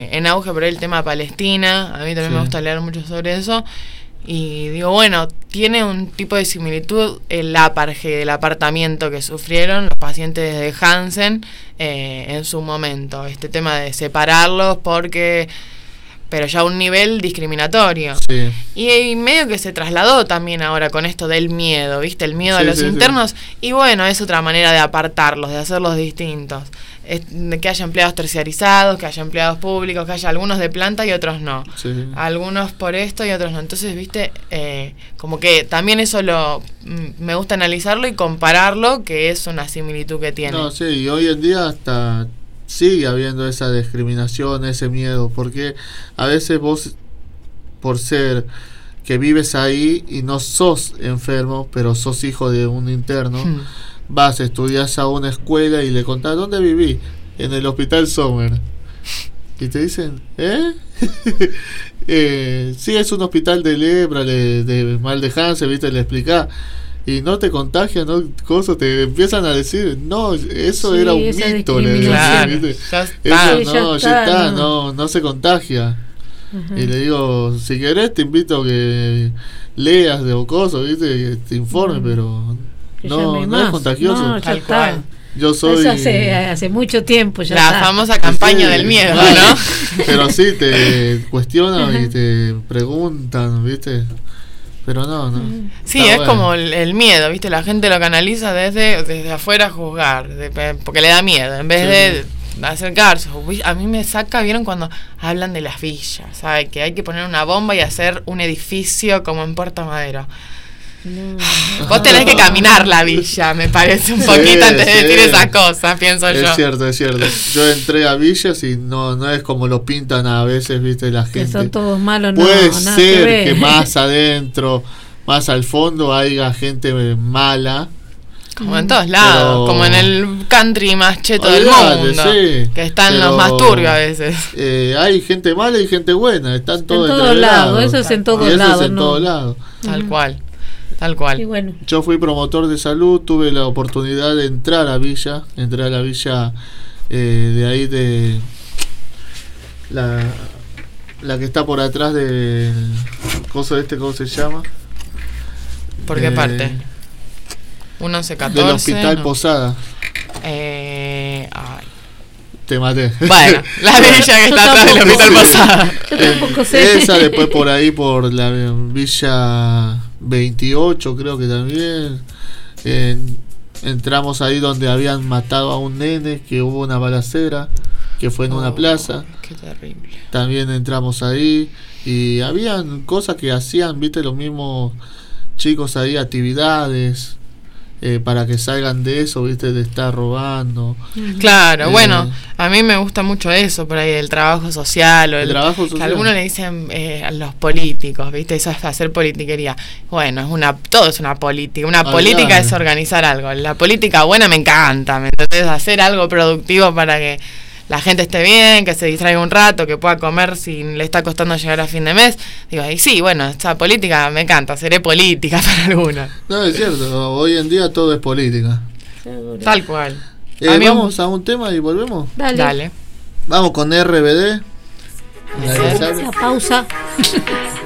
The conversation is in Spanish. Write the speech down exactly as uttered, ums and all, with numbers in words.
en auge por ahí el tema Palestina. A mí también sí. me gusta leer mucho sobre eso. Y digo, bueno, tiene un tipo de similitud el apartheid, el apartamiento que sufrieron los pacientes de Hansen eh, en su momento. Este tema de separarlos porque... pero ya a un nivel discriminatorio. Sí. Y, y medio que se trasladó también ahora con esto del miedo, ¿viste? El miedo sí, a los sí, internos. Sí. Y bueno, es otra manera de apartarlos, de hacerlos distintos. Es, de que haya empleados terciarizados, que haya empleados públicos, que haya algunos de planta y otros no. Sí. Algunos por esto y otros no. Entonces, ¿viste? Eh, como que también eso lo me gusta analizarlo y compararlo, que es una similitud que tiene. No, sí, y hoy en día hasta... sigue habiendo esa discriminación, ese miedo, porque a veces vos, por ser que vives ahí y no sos enfermo, pero sos hijo de un interno, hmm. vas, estudias a una escuela y le contás, ¿dónde viví? En el Hospital Sommer. Y te dicen, ¿eh? eh sí, es un hospital de lepra, de, de mal de Hansen, ¿viste? Le explicás. Y no te contagian, ¿no? Cosas te empiezan a decir, no, eso sí, era un mito, le decían, claro, ¿viste? Ya está. Eso no, ya está, ya está no. no, no se contagia. Uh-huh. Y le digo, si querés te invito a que leas de cosas, ¿viste? Que te informes, uh-huh. pero que no, no es contagioso. No, ya está. Yo soy... Eso hace, hace mucho tiempo ya la está. famosa campaña sí, del miedo, ¿no? Pero sí, te cuestionan uh-huh. y te preguntan, ¿viste? Pero no, no. Sí, es bueno. como el, el miedo, ¿viste? La gente lo canaliza desde, desde afuera a juzgar, de, porque le da miedo, en vez sí. de acercarse. A mí me saca, ¿vieron? Cuando hablan de las villas, ¿sabes? Que hay que poner una bomba y hacer un edificio como en Puerto Madero. No. Vos tenés que caminar la villa, me parece un poquito sí, antes de sí. decir esas cosas, pienso es yo. Es cierto, es cierto. Yo entré a villas y no no es como lo pintan a veces, viste, la gente. Que son todos malos, no. Puede nada ser que, que más adentro, más al fondo haya gente mala. Como en todos lados, pero, como en el country más cheto del olvidate, mundo, sí, que están pero, los más turbios a veces. Eh, hay gente mala y gente buena, están todos en todos lados, eso es en todos lados. lados, Eso es en no. todos lados. Tal uh-huh. cual. Tal cual. Bueno. Yo fui promotor de salud, tuve la oportunidad de entrar a Villa, entré a la Villa eh, de ahí de la la que está por atrás del coso este, ¿cómo se llama? ¿Por qué eh, parte? once catorce. Del Hospital no. Posada. Eh, ay. Te maté. Bueno, la villa que está atrás del Hospital Posada. Yo tampoco sé. Esa, después por ahí por la Villa veintiocho creo que también eh, entramos ahí donde habían matado a un nene, que hubo una balacera que fue en oh, una plaza. Qué terrible. También entramos ahí y habían cosas que hacían, viste, los mismos chicos ahí, actividades eh, para que salgan de eso, viste, de estar robando. Claro, eh, bueno, a mí me gusta mucho eso por ahí, el trabajo social, o el, el trabajo social. Que algunos le dicen eh, a los políticos, viste, eso es hacer politiquería. Bueno, es una, todo es una política, una ah, política claro. es organizar algo. La política buena me encanta, ¿me entendés? Hacer algo productivo para que la gente esté bien, que se distraiga un rato, que pueda comer si le está costando llegar a fin de mes. Digo, y sí, bueno, esta política me encanta, seré política para algunos. No, es cierto, hoy en día todo es política. Seguro. Tal cual. Eh, a vamos a un tema y volvemos. Dale. Dale. Vamos con R B D. Pausa.